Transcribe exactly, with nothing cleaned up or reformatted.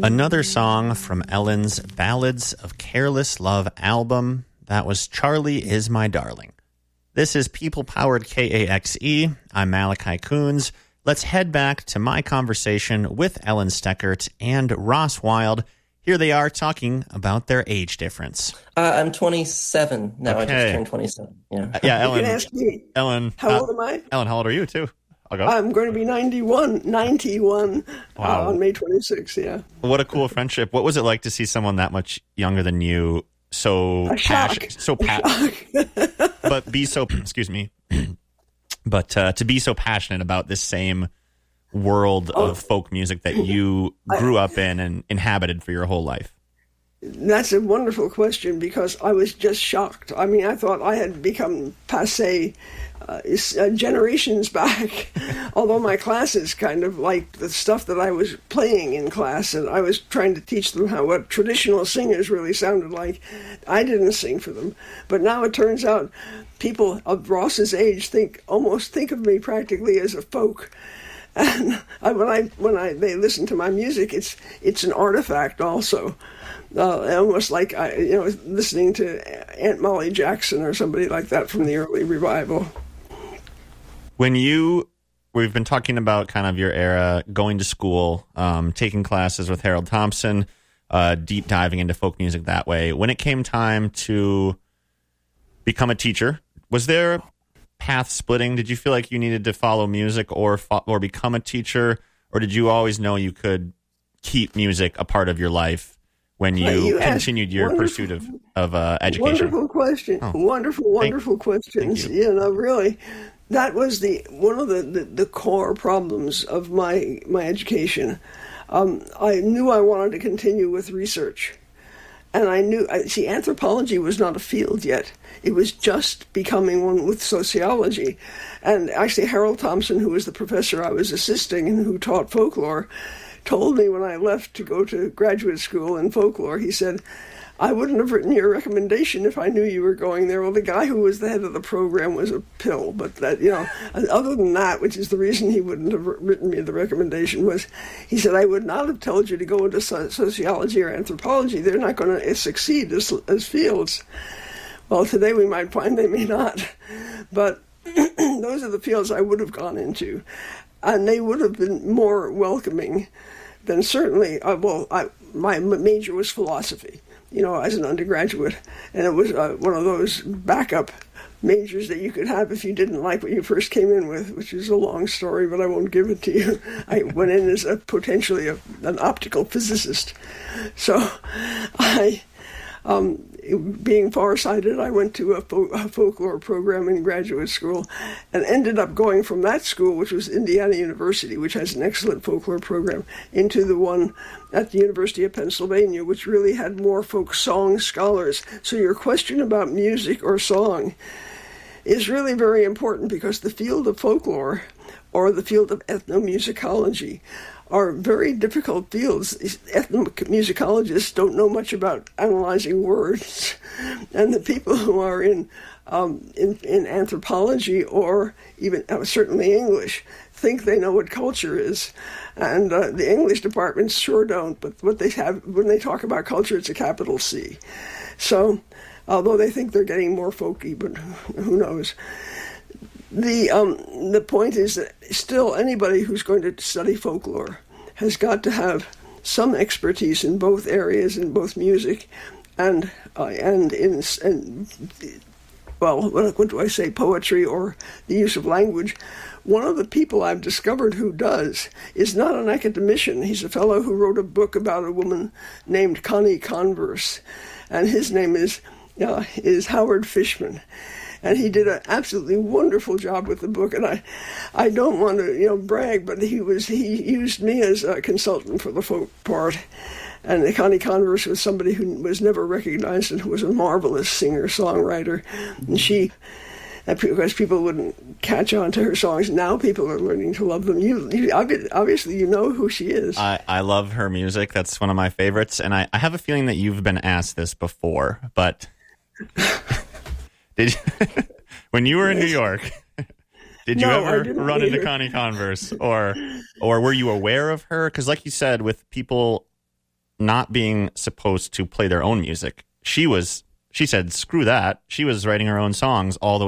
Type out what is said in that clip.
Another song from Ellen's Ballads of Careless Love album. That was Charlie Is My Darling. This is People-Powered K A X E. I'm Malachi Coons. Let's head back to my conversation with Ellen Steckert and Ross Wild. Here they are talking about their age difference. Uh, I'm twenty-seven now. Okay. I just turned twenty-seven. Yeah, uh, yeah. Ellen, you can ask me. Ellen, how uh, old am I? Ellen, how old are you too? I'll go. I'm going to be ninety-one, ninety-one Wow. uh, on May twenty-sixth. Yeah. What a cool friendship. What was it like to see someone that much younger than you? So A shock. passionate, so passionate, but be so. Excuse me. But uh, to be so passionate about this same world Oh. of folk music that you grew up in and inhabited for your whole life. That's a wonderful question because I was just shocked. I mean, I thought I had become passé uh, uh, generations back, although my classes kind of liked the stuff that I was playing in class, and I was trying to teach them how what traditional singers really sounded like. I didn't sing for them, but now it turns out people of Ross's age think almost think of me practically as a folk. And I, when I when I they listen to my music, it's it's an artifact also. Uh, almost like I, you know, listening to Aunt Molly Jackson or somebody like that from the early revival. When you, we've been talking about kind of your era, going to school, um, taking classes with Harold Thompson, uh, deep diving into folk music that way. When it came time to become a teacher, was there path splitting? Did you feel like you needed to follow music or fo- or become a teacher, or did you always know you could keep music a part of your life when you, you continued your pursuit of, of uh, education? Wonderful question. Oh. Wonderful, wonderful Thank, questions. thank you. You know, really, that was the one of the, the, the core problems of my my education. Um, I knew I wanted to continue with research. And I knew, I, see, anthropology was not a field yet. It was just becoming one with sociology. And actually, Harold Thompson, who was the professor I was assisting and who taught folklore, told me when I left to go to graduate school in folklore, he said, I wouldn't have written your recommendation if I knew you were going there. Well, the guy who was the head of the program was a pill, but that, you know, other than that, which is the reason he wouldn't have written me the recommendation, was he said, I would not have told you to go into sociology or anthropology. They're not going to succeed as, as fields. Well, today we might find they may not, but those are the fields I would have gone into, and they would have been more welcoming than certainly, uh, well, I, my major was philosophy, you know, as an undergraduate, and it was uh, one of those backup majors that you could have if you didn't like what you first came in with, which is a long story, but I won't give it to you. I went in as a potentially a, an optical physicist. So I, um, being farsighted, I went to a, fo- a folklore program in graduate school and ended up going from that school, which was Indiana University, which has an excellent folklore program, into the one at the University of Pennsylvania, which really had more folk song scholars. So your question about music or song is really very important because the field of folklore or the field of ethnomusicology are very difficult fields. Ethnomusicologists don't know much about analyzing words, and the people who are in um, in, in anthropology or even uh, certainly English think they know what culture is, and uh, the English departments sure don't. But what they have when they talk about culture, it's a capital C. So, although they think they're getting more folky, but who knows? The um, the point is that still anybody who's going to study folklore has got to have some expertise in both areas, in both music and uh, and in and well, what, what do I say, poetry or the use of language. One of the people I've discovered who does is not an academician. He's a fellow who wrote a book about a woman named Connie Converse, and his name is uh, is Howard Fishman. And he did an absolutely wonderful job with the book. And I, I don't want to, you know, brag, but he was he used me as a consultant for the folk part. And Connie Converse was somebody who was never recognized and who was a marvelous singer-songwriter. And she, and because people wouldn't catch on to her songs, now people are learning to love them. You, you obviously, you know who she is. I, I love her music. That's one of my favorites. And I, I have a feeling that you've been asked this before, but... Did you, when you were in New York, did you no, ever run either. into Connie Converse, or or were you aware of her? Because, like you said, with people not being supposed to play their own music. She was, she said, screw that. She was writing her own songs all the way